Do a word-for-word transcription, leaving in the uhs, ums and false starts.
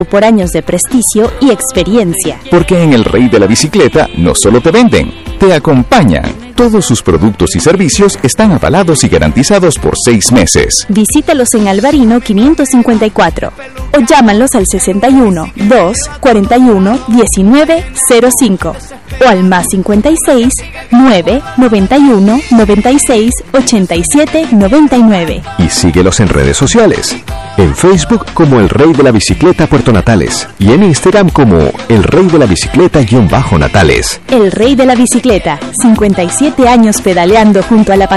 por años de prestigio y experiencia. Porque en El Rey de la Bicicleta no solo te venden, te acompañan. Todos sus productos y servicios están avalados y garantizados por seis meses. Visítalos en Alvarino quinientos cincuenta y cuatro o llámalos al sesenta y uno, dos, cuarenta y uno, diecinueve, cero cinco o al más cincuenta y seis, nueve, noventa y uno, noventa y seis, ochenta y siete, noventa y nueve. Y síguelos en redes sociales. En Facebook como El Rey de la Bicicleta Puerto Natales y en Instagram como El Rey de la Bicicleta-Natales. El Rey de la Bicicleta, cincuenta y siete años pedaleando junto a la